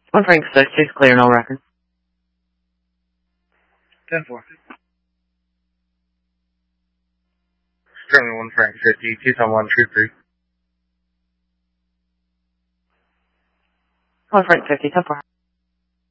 1 Frank 6, she's clear, no record. 10-4. Sterling 1 Frank 50, Tucson 1, Troop 3. 1 Frank 50, 10-4.